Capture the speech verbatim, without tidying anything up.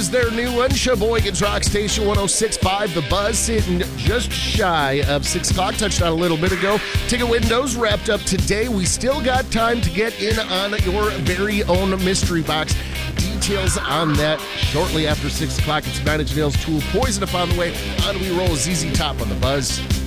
is their new one. Sheboygan's Rock Station one oh six point five. The Buzz sitting just shy of six o'clock. Touched on a little bit ago. Ticket windows wrapped up today. We still got time to get in on your very own mystery box. Details on that shortly after six o'clock. It's Nine Inch Nails, Tool, Poison Upon the way. On we roll. Z Z Top on The Buzz.